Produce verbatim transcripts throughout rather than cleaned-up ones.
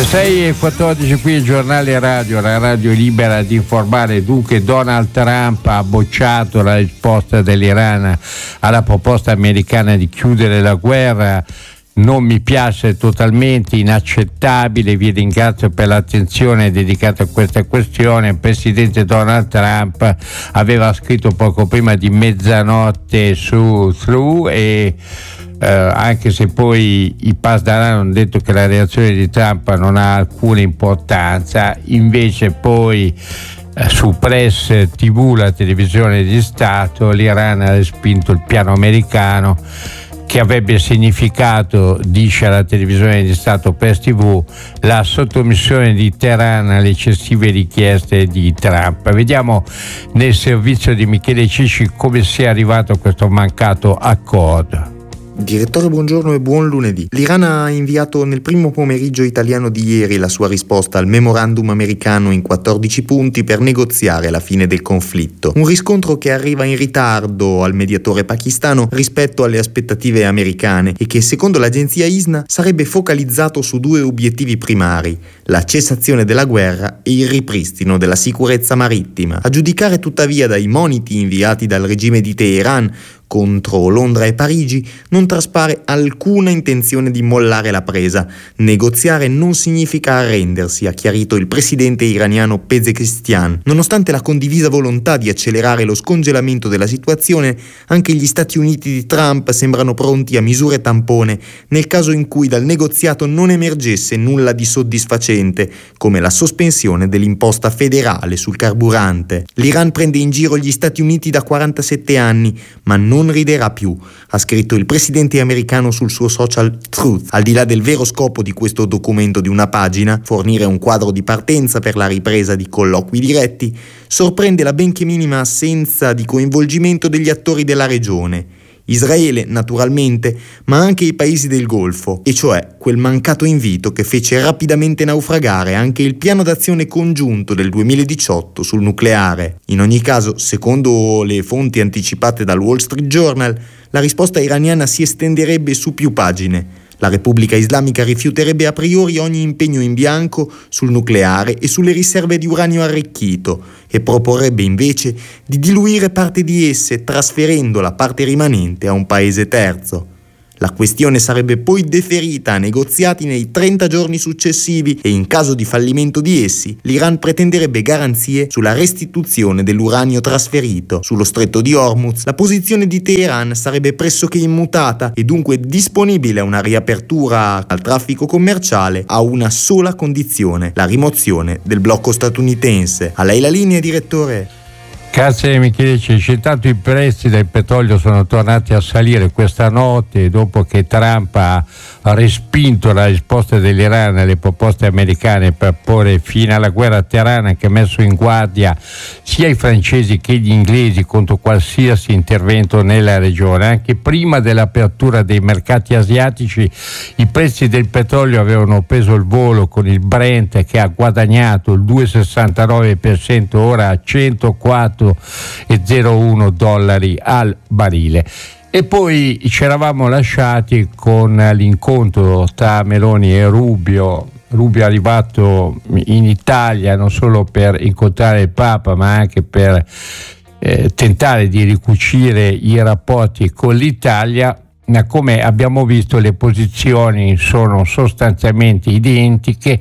Le sei e quattordici qui il giornale radio, la radio libera di informare. Dunque Donald Trump ha bocciato la risposta dell'Iran alla proposta americana di chiudere la guerra. Non mi piace, totalmente inaccettabile. Vi ringrazio per l'attenzione dedicata a questa questione. Il presidente Donald Trump aveva scritto poco prima di mezzanotte su True e eh, anche se poi i Pasdaran hanno detto che la reazione di Trump non ha alcuna importanza, invece poi eh, su Press tivù, la televisione di Stato, l'Iran ha respinto il piano americano, che avrebbe significato, dice la televisione di Stato Press tivù, la sottomissione di Teheran alle eccessive richieste di Trump. Vediamo nel servizio di Michele Cicci come sia arrivato a questo mancato accordo. Direttore, buongiorno e buon lunedì. L'Iran ha inviato nel primo pomeriggio italiano di ieri la sua risposta al memorandum americano in quattordici punti per negoziare la fine del conflitto. Un riscontro che arriva in ritardo al mediatore pakistano rispetto alle aspettative americane e che, secondo l'agenzia I S N A, sarebbe focalizzato su due obiettivi primari: la cessazione della guerra e il ripristino della sicurezza marittima. A giudicare tuttavia dai moniti inviati dal regime di Teheran contro Londra e Parigi, non traspare alcuna intenzione di mollare la presa. Negoziare non significa arrendersi, ha chiarito il presidente iraniano Pezeshkian. Nonostante la condivisa volontà di accelerare lo scongelamento della situazione, anche gli Stati Uniti di Trump sembrano pronti a misure tampone nel caso in cui dal negoziato non emergesse nulla di soddisfacente, come la sospensione dell'imposta federale sul carburante. L'Iran prende in giro gli Stati Uniti da quarantasette anni, ma non Non riderà più, ha scritto il presidente americano sul suo social Truth. Al di là del vero scopo di questo documento di una pagina, fornire un quadro di partenza per la ripresa di colloqui diretti, sorprende la benché minima assenza di coinvolgimento degli attori della regione. Israele, naturalmente, ma anche i paesi del Golfo, e cioè quel mancato invito che fece rapidamente naufragare anche il piano d'azione congiunto del duemiladiciotto sul nucleare. In ogni caso, secondo le fonti anticipate dal Wall Street Journal, la risposta iraniana si estenderebbe su più pagine. La Repubblica Islamica rifiuterebbe a priori ogni impegno in bianco sul nucleare e sulle riserve di uranio arricchito e proporrebbe invece di diluire parte di esse, trasferendo la parte rimanente a un paese terzo. La questione sarebbe poi deferita a negoziati nei trenta giorni successivi e in caso di fallimento di essi, l'Iran pretenderebbe garanzie sulla restituzione dell'uranio trasferito. Sullo stretto di Hormuz, la posizione di Teheran sarebbe pressoché immutata e dunque disponibile a una riapertura al traffico commerciale a una sola condizione: la rimozione del blocco statunitense. A lei la linea, direttore. Grazie Michele Cicci. Intanto i prezzi del petrolio sono tornati a salire questa notte dopo che Trump ha respinto la risposta dell'Iran alle proposte americane per porre fine alla guerra a Teheran, che ha messo in guardia sia i francesi che gli inglesi contro qualsiasi intervento nella regione. Anche prima dell'apertura dei mercati asiatici i prezzi del petrolio avevano preso il volo, con il Brent che ha guadagnato il due virgola sessantanove per cento, ora a centoquattro virgola zero uno dollari al barile. E poi ci eravamo lasciati con l'incontro tra Meloni e Rubio. Rubio è arrivato in Italia non solo per incontrare il Papa, ma anche per eh, tentare di ricucire i rapporti con l'Italia. Ma come abbiamo visto, le posizioni sono sostanzialmente identiche.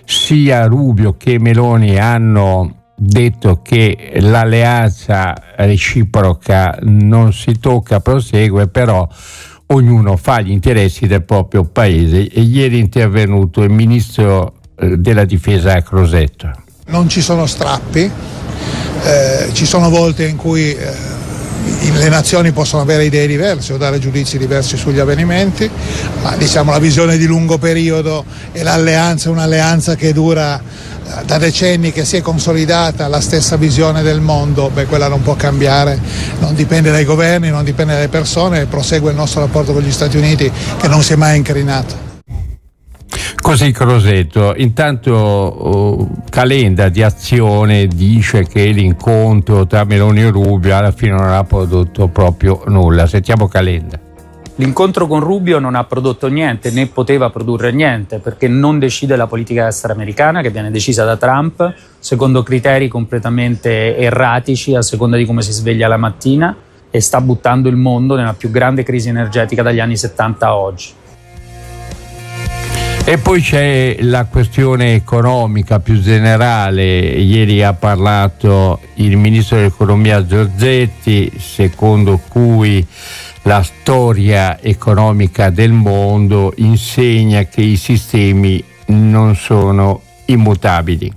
Sia Rubio che Meloni hanno detto che l'alleanza reciproca non si tocca, prosegue, però ognuno fa gli interessi del proprio paese. E ieri è intervenuto il ministro della difesa Crosetto. Non ci sono strappi, eh, ci sono volte in cui eh, le nazioni possono avere idee diverse o dare giudizi diversi sugli avvenimenti, ma diciamo la visione di lungo periodo e l'alleanza è un'alleanza che dura da decenni, che si è consolidata, la stessa visione del mondo, beh, quella non può cambiare, non dipende dai governi, non dipende dalle persone, prosegue il nostro rapporto con gli Stati Uniti che non si è mai incrinato. Così Crosetto. Intanto oh, Calenda di Azione dice che l'incontro tra Meloni e Rubio alla fine non ha prodotto proprio nulla. Sentiamo Calenda. L'incontro con Rubio non ha prodotto niente, né poteva produrre niente, perché non decide la politica estera americana, che viene decisa da Trump secondo criteri completamente erratici a seconda di come si sveglia la mattina, e sta buttando il mondo nella più grande crisi energetica dagli anni settanta a oggi. E poi c'è la questione economica più generale. Ieri ha parlato il ministro dell'economia Giorgetti, secondo cui la storia economica del mondo insegna che i sistemi non sono immutabili.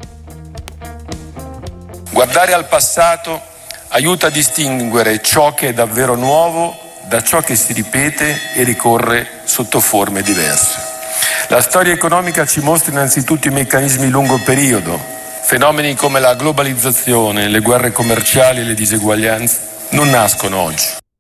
Guardare al passato aiuta a distinguere ciò che è davvero nuovo da ciò che si ripete e ricorre sotto forme diverse. La storia economica ci mostra innanzitutto i meccanismi di lungo periodo. Fenomeni come la globalizzazione, le guerre commerciali e le diseguaglianze non nascono oggi.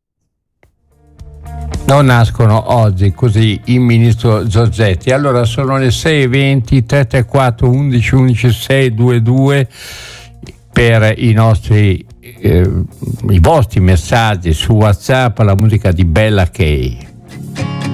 Non nascono oggi, così il ministro Giorgetti. Allora sono le sei e venti, tre tre quattro undici undici sei due due per i nostri eh, i vostri messaggi su WhatsApp, la musica di Bella Kay.